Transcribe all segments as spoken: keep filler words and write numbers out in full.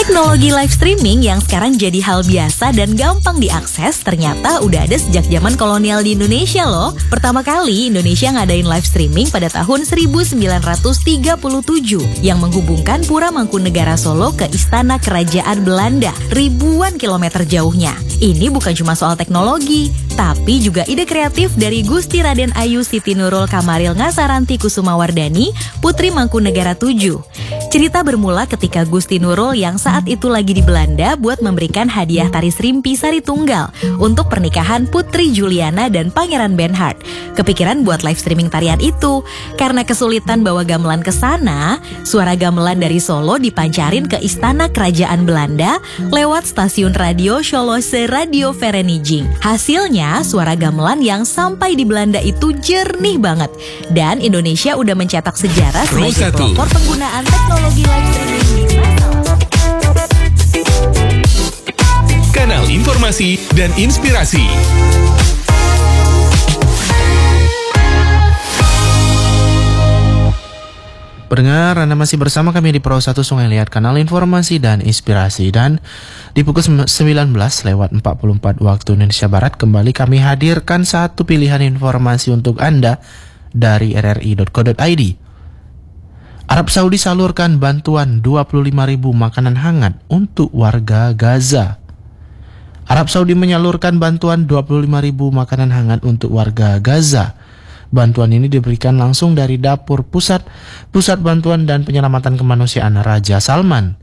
Teknologi live streaming yang sekarang jadi hal biasa dan gampang diakses ternyata udah ada sejak zaman kolonial di Indonesia loh. Pertama kali Indonesia ngadain live streaming pada tahun seribu sembilan ratus tiga puluh tujuh yang menghubungkan Pura Mangkunegara Solo ke Istana Kerajaan Belanda ribuan kilometer jauhnya. Ini bukan cuma soal teknologi, tapi juga ide kreatif dari Gusti Raden Ayu Siti Nurul Kamaril Ngasaranti Kusumawardani, Putri Mangkunegara tujuh. Cerita bermula ketika Gusti Nurul yang saat itu lagi di Belanda buat memberikan hadiah tari Srimpi Sari Tunggal untuk pernikahan Putri Juliana dan Pangeran Bernhard. Kepikiran buat live streaming tarian itu. Karena kesulitan bawa gamelan ke sana, suara gamelan dari Solo dipancarin ke Istana Kerajaan Belanda lewat stasiun radio Scholose Radio Vereniging. Hasilnya, suara gamelan yang sampai di Belanda itu jernih banget. Dan Indonesia udah mencetak sejarah sebagai pelopor penggunaan teknologi live streaming di masa. Kanal informasi dan inspirasi. Pendengar, Anda masih bersama kami di Pro satu Sungai Liat, kanal informasi dan inspirasi. Dan di pukul sembilan belas lewat empat puluh empat waktu Indonesia Barat, kembali kami hadirkan satu pilihan informasi untuk Anda dari r r i dot co dot i d. Arab Saudi salurkan bantuan dua puluh lima ribu makanan hangat untuk warga Gaza. Arab Saudi menyalurkan bantuan dua puluh lima ribu makanan hangat untuk warga Gaza. Bantuan ini diberikan langsung dari dapur pusat, Pusat Bantuan dan Penyelamatan Kemanusiaan Raja Salman.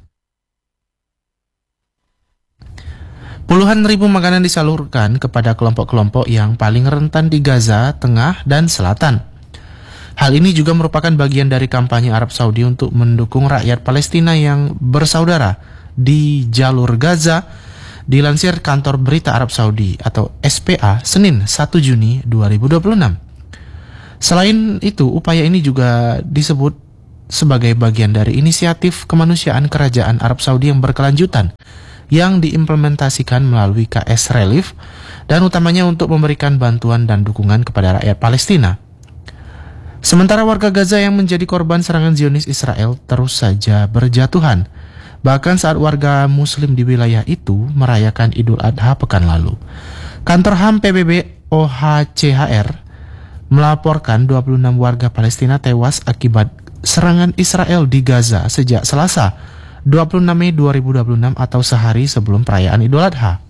Puluhan ribu makanan disalurkan kepada kelompok-kelompok yang paling rentan di Gaza, Tengah, dan Selatan. Hal ini juga merupakan bagian dari kampanye Arab Saudi untuk mendukung rakyat Palestina yang bersaudara di jalur Gaza, dilansir kantor berita Arab Saudi atau S P A Senin satu Juni dua ribu dua puluh enam. Selain itu, upaya ini juga disebut sebagai bagian dari inisiatif kemanusiaan Kerajaan Arab Saudi yang berkelanjutan yang diimplementasikan melalui K S Relief dan utamanya untuk memberikan bantuan dan dukungan kepada rakyat Palestina. Sementara warga Gaza yang menjadi korban serangan Zionis Israel terus saja berjatuhan. Bahkan saat warga Muslim di wilayah itu merayakan Idul Adha pekan lalu. Kantor H A M P B B O H C H R melaporkan dua puluh enam warga Palestina tewas akibat serangan Israel di Gaza sejak Selasa, dua puluh enam Mei dua ribu dua puluh enam atau sehari sebelum perayaan Idul Adha.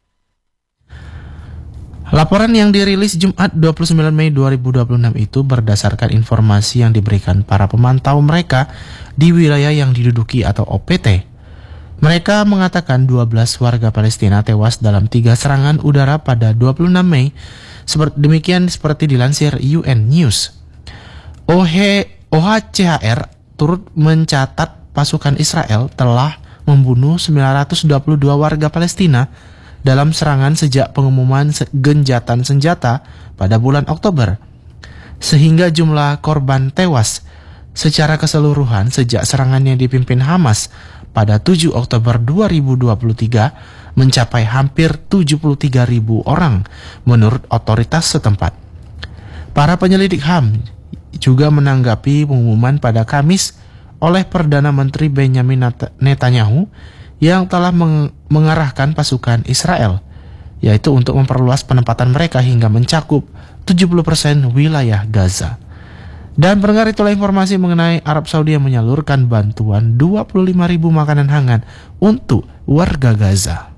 Laporan yang dirilis Jumat dua puluh sembilan Mei dua ribu dua puluh enam itu berdasarkan informasi yang diberikan para pemantau mereka di wilayah yang diduduki atau O P T. Mereka mengatakan dua belas warga Palestina tewas dalam tiga serangan udara pada dua puluh enam Mei, seperti demikian seperti dilansir U N News. O H C H R turut mencatat pasukan Israel telah membunuh sembilan ratus dua puluh dua warga Palestina dalam serangan sejak pengumuman genjatan senjata pada bulan Oktober, sehingga jumlah korban tewas secara keseluruhan sejak serangan yang dipimpin Hamas pada tujuh Oktober dua ribu dua puluh tiga mencapai hampir tujuh puluh tiga ribu orang menurut otoritas setempat. Para penyelidik H A M juga menanggapi pengumuman pada Kamis oleh Perdana Menteri Benjamin Netanyahu yang telah meng- mengarahkan pasukan Israel, yaitu untuk memperluas penempatan mereka hingga mencakup tujuh puluh persen wilayah Gaza. Dan pendengar, itulah informasi mengenai Arab Saudi yang menyalurkan bantuan dua puluh lima ribu makanan hangat untuk warga Gaza.